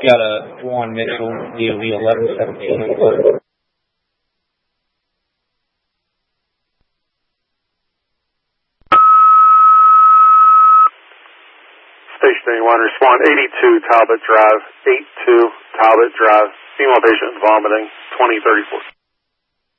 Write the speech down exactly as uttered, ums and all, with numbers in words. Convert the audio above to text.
Got a Juan Mitchell, D O V eleven seventeen. Station eighty-one, respond eighty-two Talbot Drive, eighty-two Talbot Drive, female patient vomiting, twenty thirty-four.